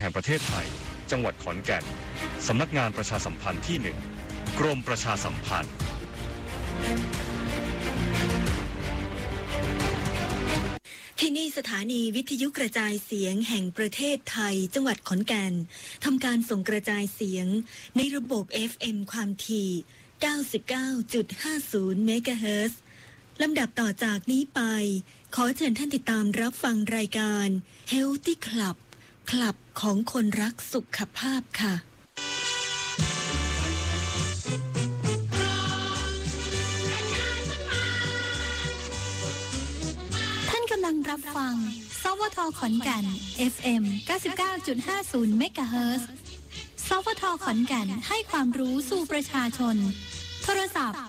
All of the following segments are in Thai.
งประเทศไทยจังหวัดขอนแก่นสำนักงานประชาสัมพันธ์ที่1กรมประชาสัมพันธ์ที่นี่สถานีวิทยุกระจายเสียงแห่งประเทศไทยจังหวัดขอนแก่นทำการส่งกระจายเสียงในระบบ FM ความถี่ 99.50 เมกะเฮิรตซ์ลำดับต่อจากนี้ไปขอเชิญท่านติดตามรับฟังรายการ Healthy Club คลับของคนรักสุขภาพค่ะกำลังรับฟังสวท.ขอนแก่น FM 99.50 เมกะเฮิรตซ์ สวท.ขอนแก่นให้ความรู้สู่ประชาชนโทรศัพท์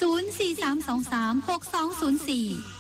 043236204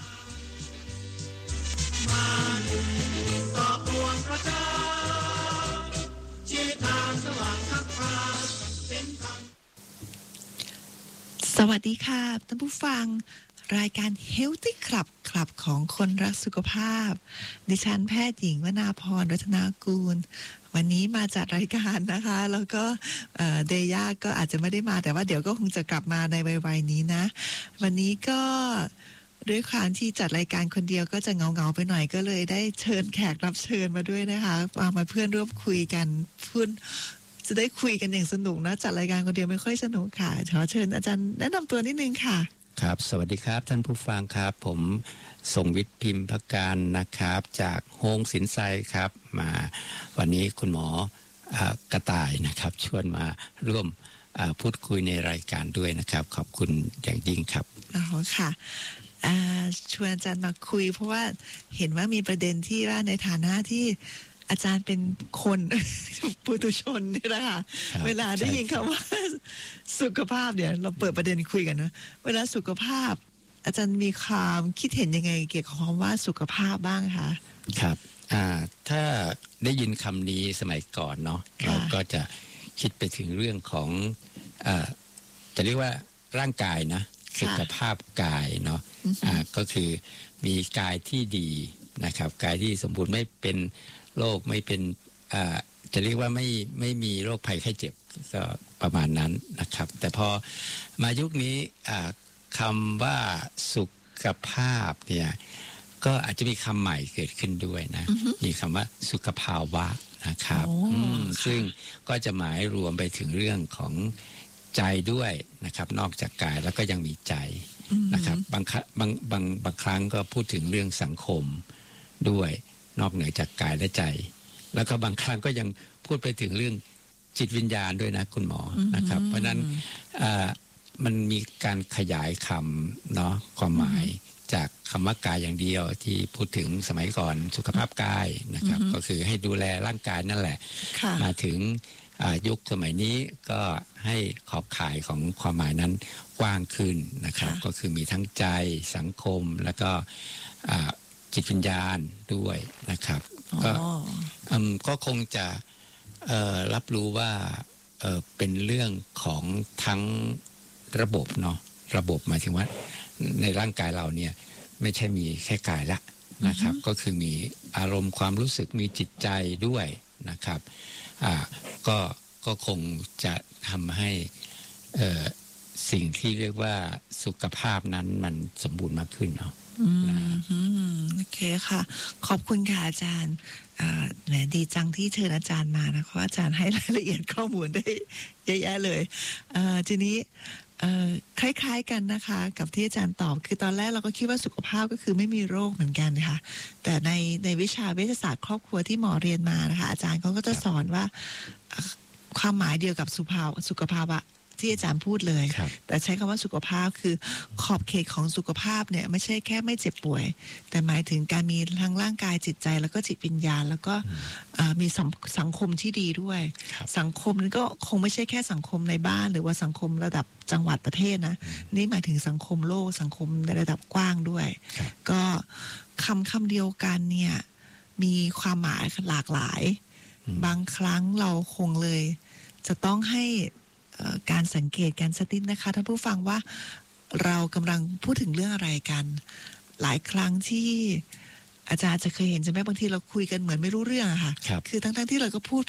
สวัสดีค่ะท่านผู้ฟังรายการ Healthy Club คลับของคนรักสุขภาพดิฉันแพทย์หญิงวนาพรรัตนากูลวันนี้มาจัดรายการนะคะแล้วก็เดย่าก็อาจจะไม่ได้มาแต่ว่าเดี๋ยวก็คงจะกลับมาในวัยนี้นะวันนี้ก็ด้วยความที่จัดรายการคนเดียวก็จะเงาๆไปหน่อยก็เลยได้เชิญแขกรับเชิญมาด้วยนะคะมาเพื่อนร่วมคุยกันพูดจะได้คุยกันอย่างสนุกนะจัดรายการคนเดียวไม่ค่อยสนุกค่ะขอเชิญอาจารย์แนะนำตัวนิดนึงค่ะครับสวัสดีครับท่านผู้ฟังครับผมทรงวิทย์พิมพ์พการนะครับจากโฮงสินไซครับมาวันนี้คุณหมอกระต่ายนะครับชวนมาร่วมพูดคุยในรายการด้วยนะครับขอบคุณอย่างยิ่งครับอ๋อค่ะชวนอาจารย์มาคุยเพราะว่าเห็นว่ามีประเด็นที่ว่าในฐานะที่อาจารย์เป็นคนปุถุชนนี่แหละค่ะเวลาได้ยินคำว่าสุขภาพเนี่ยเราเปิดประเด็นคุยกันนะเวลาสุขภาพอาจารย์มีความคิดเห็นยังไงเกี่ยวกับคำว่าสุขภาพบ้างคะครับถ้าได้ยินคำนี้สมัยก่อนเนาะเราก็จะคิดไปถึงเรื่องของจะเรียกว่าร่างกายนะสุขภาพกายเนาะก็คือมีกายที่ดีนะครับกายที่สมบูรณ์ไม่เป็นโรคไม่เป็นจะเรียกว่าไม่มีโรคภัยไข้เจ็บก็ประมาณนั้นนะครับแต่พอมายุคนี้คำว่าสุขภาพเนี่ยก็อาจจะมีคำใหม่เกิดขึ้นด้วยนะมีคำว่าสุขภาวะนะครับซึ่งก็จะหมายรวมไปถึงเรื่องของใจด้วยนะครับนอกจากกายแล้วก็ยังมีใจนะครับบางครั้งก็พูดถึงเรื่องสังคมด้วยนอกเหนือจากกายและใจแล้วก็บางครั้งก็ยังพูดไปถึงเรื่องจิตวิญญาณด้วยนะคุณหมอนะครับเพราะนั้นมันมีการขยายคำเนาะความหมายจากคำว่ากายอย่างเดียวที่พูดถึงสมัยก่อนสุขภาพกายนะครับก็คือให้ดูแลร่างกายนั่นแหละมาถึงยุคสมัยนี้ก็ให้ขอบข่ายของความหมายนั้นกว้างขึ้นนะครับก็คือมีทั้งใจสังคมแล้วก็จิตวิญญาณด้วยนะครับก็คงจะรับรู้ว่าเป็นเรื่องของทั้งระบบเนาะระบบหมายถึงว่าในร่างกายเราเนี่ยไม่ใช่มีแค่กายละนะครับก็คือมีอารมณ์ความรู้สึกมีจิตใจด้วยนะครับก็คงจะทำให้สิ่งที่เรียกว่าสุขภาพนั้นมันสมบูรณ์มากขึ้นเนาะโอเคค่ะขอบคุณค่ะอาจารย์แหมดีจังที่เชิญอาจารย์มานะเพราะอาจารย์ให้รายละเอียดข้อมูลได้เยอะแยะเลยทีนี้คล้ายๆกันนะคะกับที่อาจารย์ตอบคือตอนแรกเราก็คิดว่าสุขภาพก็คือไม่มีโรคเหมือนกันนะคะแต่ในวิชาเวชศาสตร์ครอบครัวที่หมอเรียนมานะคะอาจารย์เขาก็จะสอนว่าความหมายเดียวกับสุขภาวะที่อาจารย์พูดเลยแต่ใช้คำว่าสุขภาพคือขอบเขตของสุขภาพเนี่ยไม่ใช่แค่ไม่เจ็บป่วยแต่หมายถึงการมีทั้งร่างกายจิตใจแล้วก็จิตวิญญาณแล้วก็มีสังคมที่ดีด้วยสังคมนี้ก็คงไม่ใช่แค่สังคมในบ้านหรือว่าสังคมระดับจังหวัดประเทศนะนี่หมายถึงสังคมโลกสังคมในระดับกว้างด้วยก็คำเดียวกันเนี่ยมีความหมายหลากหลายบางครั้งเราคงเลยจะต้องให้การสังเกตกันสักนิดนะคะท่านผู้ฟังว่าเรากำลังพูดถึงเรื่องอะไรกันหลายครั้งที่อาจารย์จะเคยเห็นใช่ไหมบางทีเราคุยกันเหมือนไม่รู้เรื่องอะค่ะคือทั้งที่เราก็พูด